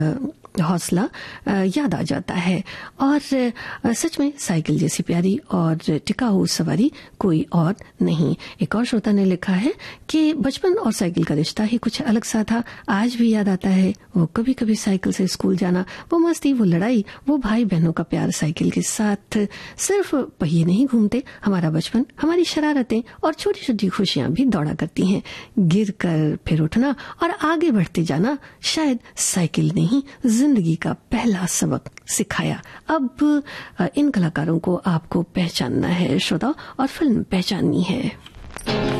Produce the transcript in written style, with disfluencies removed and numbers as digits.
हौसला याद आ जाता है। और सच में साइकिल जैसी प्यारी और टिकाऊ सवारी कोई और नहीं। एक और श्रोता ने लिखा है कि बचपन और साइकिल का रिश्ता ही कुछ अलग सा था। आज भी याद आता है वो कभी कभी साइकिल से स्कूल जाना, वो मस्ती, वो लड़ाई, वो भाई बहनों का प्यार साइकिल के साथ। सिर्फ पहिए नहीं घूमते, हमारा बचपन, हमारी शरारतें और छोटी छोटी खुशियां भी दौड़ा करती हैं। गिर कर फिर उठना और आगे बढ़ते जाना शायद साइकिल ने ही जिंदगी का पहला सबक सिखाया। अब इन कलाकारों को आपको पहचानना है श्रोता, और फिल्म पहचाननी है।